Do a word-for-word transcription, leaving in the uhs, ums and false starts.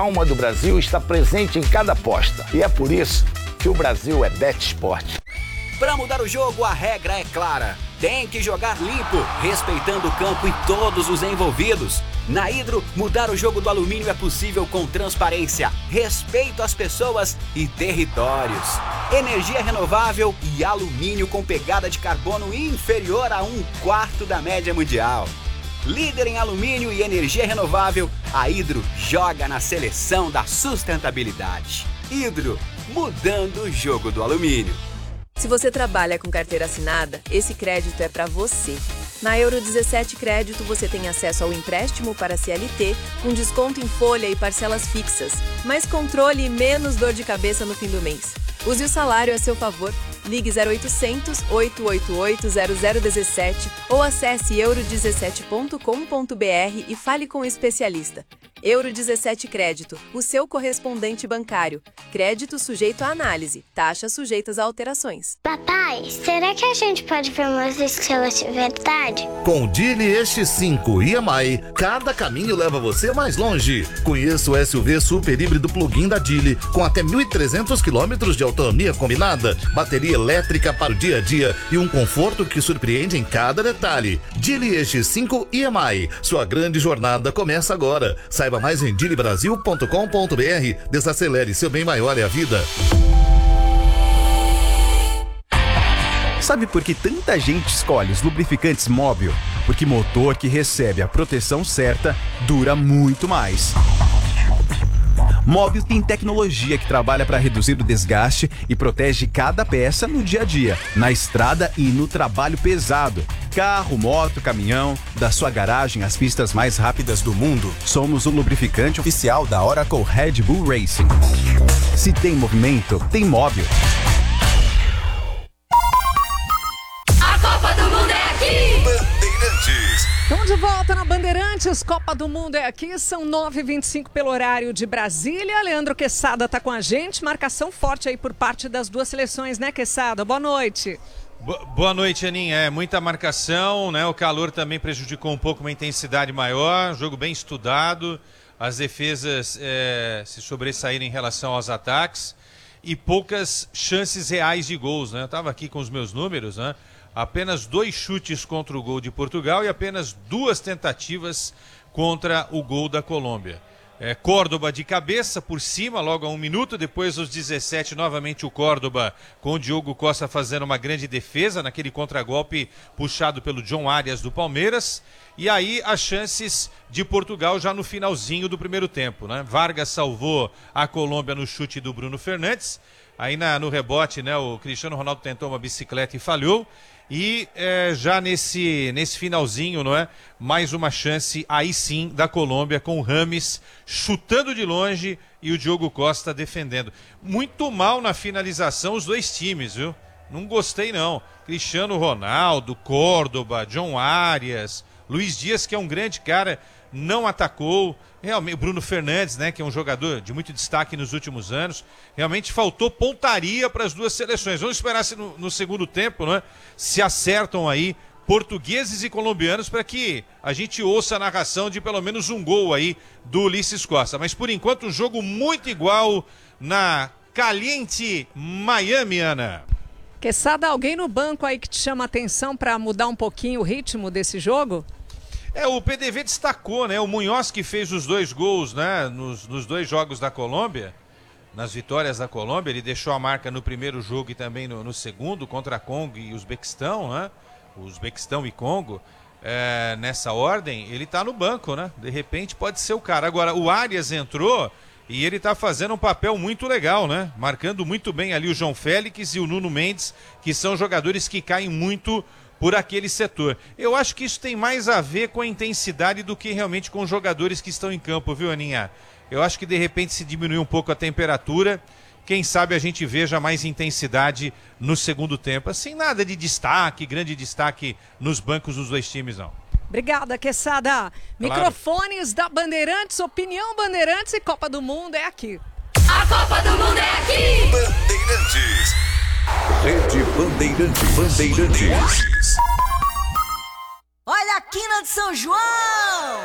alma do Brasil está presente em cada aposta. E é por isso que o Brasil é BetSport. Para mudar o jogo, a regra é clara. Tem que jogar limpo, respeitando o campo e todos os envolvidos. Na Hidro, mudar o jogo do alumínio é possível com transparência, respeito às pessoas e territórios. Energia renovável e alumínio com pegada de carbono inferior a um quarto da média mundial. Líder em alumínio e energia renovável, a Hidro joga na seleção da sustentabilidade. Hidro, mudando o jogo do alumínio. Se você trabalha com carteira assinada, esse crédito é para você. Na Euro dezessete Crédito, você tem acesso ao empréstimo para C L T, com desconto em folha e parcelas fixas, mais controle e menos dor de cabeça no fim do mês. Use o salário a seu favor. Ligue zero oitocentos, oito oito oito, zero zero um sete ou acesse euro dezessete ponto com ponto br e fale com o especialista. Euro dezessete Crédito, o seu correspondente bancário. Crédito sujeito à análise. Taxas sujeitas a alterações. Papai, será que a gente pode ver umas estrelas de verdade? Com o Geely X cinco e M I, cada caminho leva você mais longe. Conheça o S U V super híbrido plug-in da Geely, com até mil e trezentos quilômetros de autonomia combinada, bateria elétrica para o dia a dia e um conforto que surpreende em cada detalhe. Geely X cinco e M I. Sua grande jornada começa agora. Saiba mais em geely brasil ponto com ponto br. Desacelere, seu bem maior é a vida. Sabe por que tanta gente escolhe os lubrificantes Móbil? Porque motor que recebe a proteção certa dura muito mais. Móbil tem tecnologia que trabalha para reduzir o desgaste e protege cada peça no dia a dia, na estrada e no trabalho pesado. Carro, moto, caminhão, da sua garagem às pistas mais rápidas do mundo, somos o lubrificante oficial da Oracle Red Bull Racing. Se tem movimento, tem Móbil. A Copa do Mundo é aqui! Bandeirantes. Estamos de volta na Bandeirantes, Copa do Mundo é aqui, são nove e vinte e cinco pelo horário de Brasília. Leandro Quezada está com a gente, marcação forte aí por parte das duas seleções, né, Quezada? Boa noite. Boa noite, Aninha. É muita marcação, né? O calor também prejudicou um pouco, uma intensidade maior, jogo bem estudado, as defesas é, se sobressaíram em relação aos ataques e poucas chances reais de gols, né? Eu estava aqui com os meus números, né? Apenas dois chutes contra o gol de Portugal e apenas duas tentativas contra o gol da Colômbia. É, Córdoba de cabeça por cima, logo a um minuto, depois aos dezessete, novamente o Córdoba com o Diogo Costa fazendo uma grande defesa naquele contragolpe puxado pelo John Arias do Palmeiras. E aí as chances de Portugal já no finalzinho do primeiro tempo, né? Vargas salvou a Colômbia no chute do Bruno Fernandes. Aí na, no rebote, né, o Cristiano Ronaldo tentou uma bicicleta e falhou. E é, já nesse, nesse finalzinho, não é? Mais uma chance, aí sim, da Colômbia, com o Rames chutando de longe e o Diogo Costa defendendo. Muito mal na finalização os dois times, viu? Não gostei, não. Cristiano Ronaldo, Córdoba, John Arias, Luiz Dias, que é um grande cara, não atacou. Realmente, Bruno Fernandes, né, que é um jogador de muito destaque nos últimos anos, realmente faltou pontaria para as duas seleções. Vamos esperar se no, no segundo tempo, né, se acertam aí portugueses e colombianos para que a gente ouça a narração de pelo menos um gol aí do Ulisses Costa. Mas por enquanto um jogo muito igual na caliente Miami, Ana. Quezada, alguém no banco aí que te chama a atenção para mudar um pouquinho o ritmo desse jogo? É, o P D V destacou, né? O Munhoz, que fez os dois gols, né? Nos, nos dois jogos da Colômbia, nas vitórias da Colômbia, ele deixou a marca no primeiro jogo e também no, no segundo, contra Congo e Uzbequistão, né? Uzbequistão e Congo, é, nessa ordem, ele tá no banco, né? De repente pode ser o cara. Agora, o Arias entrou e ele tá fazendo um papel muito legal, né? Marcando muito bem ali o João Félix e o Nuno Mendes, que são jogadores que caem muito por aquele setor. Eu acho que isso tem mais a ver com a intensidade do que realmente com os jogadores que estão em campo, viu, Aninha? Eu acho que de repente se diminui um pouco a temperatura, quem sabe a gente veja mais intensidade no segundo tempo. Assim, nada de destaque, grande destaque nos bancos dos dois times, não. Obrigada, Quezada. Claro. Microfones da Bandeirantes, opinião Bandeirantes e Copa do Mundo é aqui. A Copa do Mundo é aqui! Bandeirantes. Rede Bandeirantes. Bandeirantes. Olha a quina de São João!